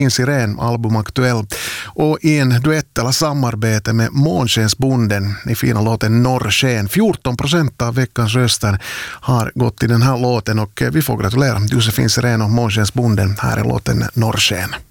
Siren, album aktuell, och i en duett eller samarbete med Månskensbonden i fina låten Norrsken. 14% av veckans röster har gått till den här låten och vi får gratulera Josefin Siren och Månskensbonden. Här är låten Norrsken.